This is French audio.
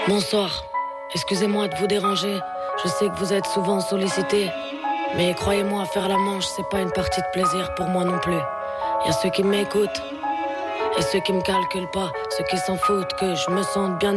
Bonsoir, excusez-moi de vous déranger. Je sais que vous êtes souvent sollicité, mais croyez-moi, faire la manche, c'est pas une partie de plaisir pour moi non plus. Y a ceux qui m'écoutent et ceux qui me calculent pas, ceux qui s'en foutent que je me sente bien